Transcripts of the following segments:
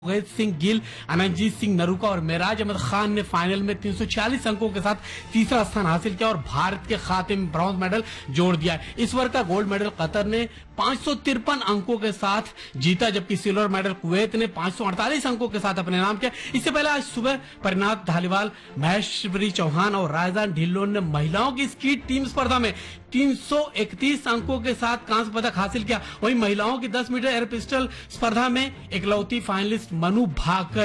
रोहित सिंह गिल, अनंतजीत सिंह नरूका और मेराज अहमद खान ने फाइनल में 346 अंकों के साथ तीसरा स्थान हासिल किया और भारत के खाते में ब्रॉन्ज मेडल जोड़ दिया। इस वर्ष का गोल्ड मेडल कतर ने 553 अंकों के साथ जीता, जबकि सिल्वर मेडल कुवैत ने 548 अंकों के साथ अपने नाम किया। इससे पहले आज सुबह परिणाम धालीवाल, महेश्वरी चौहान और राजदान ढिल्लोन ने महिलाओं की स्कीट टीम स्पर्धा में 331 अंकों के साथ कांस्य पदक हासिल किया। वहीं महिलाओं की 10 मीटर एयर पिस्टल स्पर्धा में इकलौती फाइनलिस्ट मनु भाकर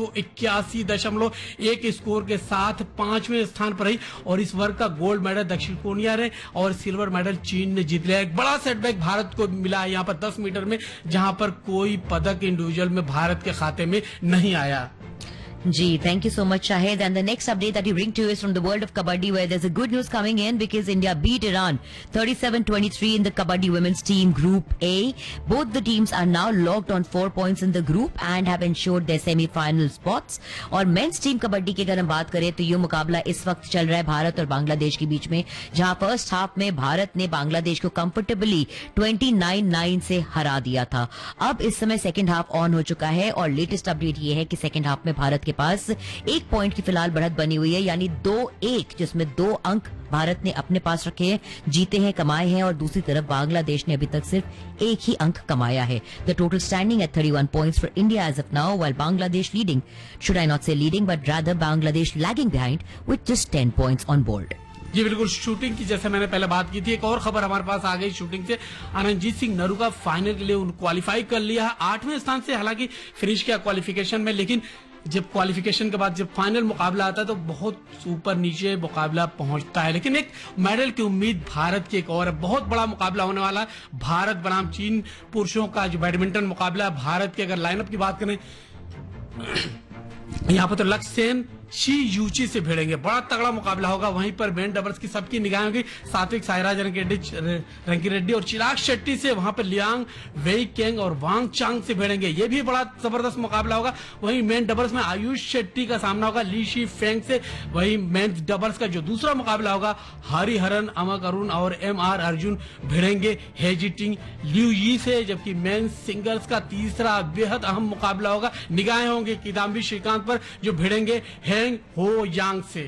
181.1 स्कोर के साथ 5वें स्थान पर रही और इस वर्ग का गोल्ड मेडल दक्षिण कोरिया ने और सिल्वर मेडल चीन ने जीत लिया। एक बड़ा सेटबैक भारत को मिला है यहाँ पर 10 मीटर में, जहां पर कोई पदक इंडिविजुअल में भारत के खाते में नहीं आया। Gee, thank you so much, Shahid. And the next update that we bring to you is from the world of Kabaddi, where there's a good news coming in because India beat Iran 37-23 in the Kabaddi women's team Group A. Both the teams are now locked on 4 points in the group and have ensured their semi-final spots. और men's team Kabaddi की अगर हम बात करें तो ये मुकाबला इस वक्त चल रहा है भारत और बांग्लादेश के बीच में, जहां फर्स्ट हाफ में भारत ने बांग्लादेश को कंफर्टेबली 29-9 से हरा दिया था। अब इस समय सेकेंड हाफ ऑन हो चुका है और लेटेस्ट अपडेट ये है कि सेकेंड हाफ में भारत के पास 1 पॉइंट की फिलहाल बढ़त बनी हुई है, यानी 2-1, जिसमें 2 अंक भारत ने अपने पास रखे हैं, जीते हैं, कमाए हैं, और दूसरी तरफ बांग्लादेश ने अभी तक सिर्फ 1 ही अंक कमाया है। The total standing at 31 points for India as of now, while Bangladesh leading, should I not से leading but rather Bangladesh lagging behind with just 10 points on board. जी बिल्कुल, शूटिंग की जैसे मैंने पहले बात की थी, एक और खबर हमारे पास आ गई शूटिंग से। अनंतजीत सिंह नरूका फाइनल के लिए क्वालिफाई कर लिया है 8वें स्थान से, हालांकि फिनिश किया क्वालिफिकेशन में, लेकिन जब क्वालिफिकेशन के बाद जब फाइनल मुकाबला आता है तो बहुत ऊपर नीचे मुकाबला पहुंचता है। लेकिन एक मेडल की उम्मीद भारत की एक और है, बहुत बड़ा मुकाबला होने वाला है भारत बनाम चीन पुरुषों का जो बैडमिंटन मुकाबला है। भारत की अगर लाइनअप की बात करें यहाँ पर तो लक्ष्य सेन शी यूची से भिड़ेंगे, बड़ा तगड़ा मुकाबला होगा। वहीं पर मेन डबल्स की सबकी निगाहें होगी, सात्विक साईराज रंकी रेड्डी और चिराग शेट्टी से, वहां पर लियांग वेई केंग और वांग चांग से भिड़ेंगे, ये भी बड़ा जबरदस्त मुकाबला होगा। वहीं मेन डबल्स में आयुष शेट्टी का सामना होगा ली शी फेंग से। वहीं मेन डबल्स का जो दूसरा मुकाबला होगा हरिहरन अमक अरुण और MR अर्जुन भिड़ेंगे हेजिटिंग लिu यी से, जबकि मेन सिंगल्स का तीसरा बेहद अहम मुकाबला होगा, निगाहें होंगी किदाम्बी श्रीकांत पर जो भिड़ेंगे हो यांग से।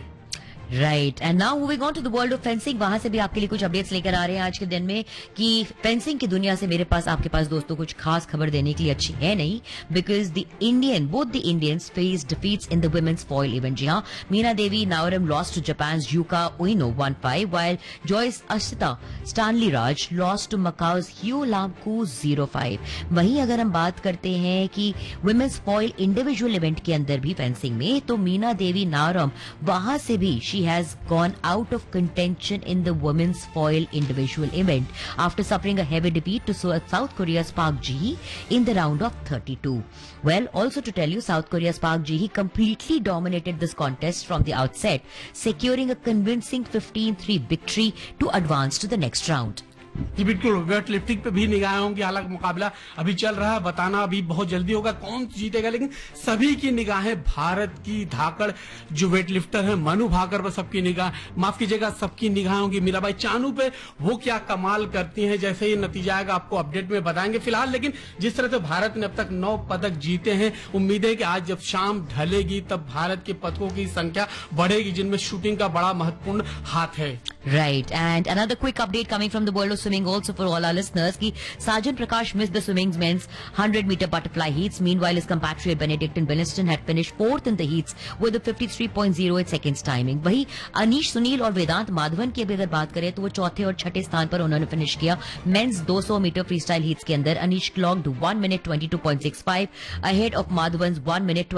Right, and now moving on to the world of fencing. वहां से भी आपके लिए कुछ अपडेट्स लेकर आ रहे हैं आज के दिन में कि फेंसिंग की दुनिया से मेरे पास आपके पास दोस्तों कुछ खास खबर देने के लिए अच्छी है नहीं, because both the Indians face defeats in the women's foil event. जी हाँ, Meena Devi नाओरम lost to Japan's yucca उइनो 1-5, while Joyce Ashita Stanley Raj lost to macaws ह्यू लामकू 0-5। वहीं अगर हम बात करते हैं कि वुमेन्स फॉइल इंडिविजुअल इवेंट के अंदर भी फेंसिंग में, तो मीना देवी नाओरम वहां से भी she has gone out of contention in the women's foil individual event after suffering a heavy defeat to South Korea's Park Ji-hee in the round of 32. Well, also to tell you, South Korea's Park Ji-hee completely dominated this contest from the outset, securing a convincing 15-3 victory to advance to the next round. जी बिल्कुल, weight lifting पे भी निगाहें होंगी, हालांकि मुकाबला अभी चल रहा है, बताना अभी बहुत जल्दी होगा कौन जीतेगा, लेकिन सभी की निगाहें भारत की धाकड़ जो वेट लिफ्टर है मनु भाकर पर सबकी निगाह, माफ कीजिएगा सबकी निगाहें होंगी मीराबाई चानू पे, वो क्या कमाल करती हैं। जैसे ही नतीजा आएगा आपको अपडेट में बताएंगे। फिलहाल लेकिन जिस तरह से भारत ने अब तक 9 पदक जीते हैं, उम्मीद है कि आज जब शाम ढलेगी तब भारत के पदकों की संख्या बढ़ेगी, जिनमें शूटिंग का बड़ा महत्वपूर्ण हाथ है। Right, and another quick update coming from the world of swimming also for all our listeners ki Sajan Prakash missed the swimming's men's 100-meter butterfly heats. Meanwhile, his compatriot Benedictine Williston had finished 4th in the heats with a 53.08 seconds timing. वही अनीश सुनील और वेदांत माधवन की अगर बात करें तो वो चौथे और छठे स्थान पर उन्होंने फिनिश किया। मेंस 200 मीटर फ्रीस्टाइल हीट्स के अंदर Anish clogged 1 minute 22.65 ahead of Madhavan's 1 minute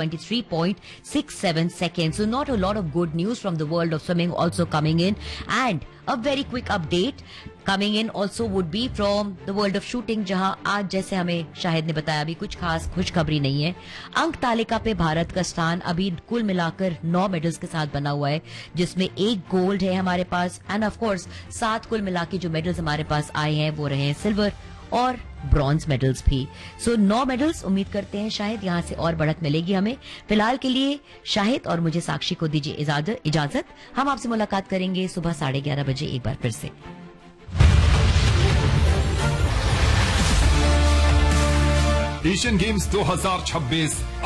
23.67 seconds. So not a lot of good news from the world of swimming also coming in, and a very quick update coming in also would be from the world of shooting, जहां आज जैसे हमें शाहिद ने बताया अभी कुछ खास खुशखबरी नहीं है। अंक तालिका पे भारत का स्थान अभी कुल मिलाकर 9 मेडल्स के साथ बना हुआ है, जिसमें 1 गोल्ड है हमारे पास, एंड ऑफ कोर्स 7 कुल मिला के जो मेडल्स हमारे पास आए हैं वो रहे हैं सिल्वर और ब्रॉन्ज मेडल्स भी। सो 9 मेडल्स, उम्मीद करते हैं शायद यहां से और बढ़त मिलेगी हमें। फिलहाल के लिए शाहिद और मुझे साक्षी को दीजिए इजाजत। हम आपसे मुलाकात करेंगे सुबह 11:30 बजे एक बार फिर से। Asian games 2026